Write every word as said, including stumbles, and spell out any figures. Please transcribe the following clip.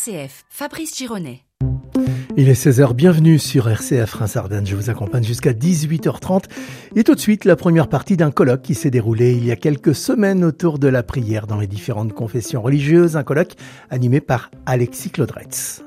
C F, Fabrice Gironet. Il est seize heures, bienvenue sur R C F Reims-Ardennes. Je vous accompagne jusqu'à dix-huit heures trente. Et tout de suite, la première partie d'un colloque qui s'est déroulé il y a quelques semaines autour de la prière dans les différentes confessions religieuses. Un colloque animé par Alexis Claudretz.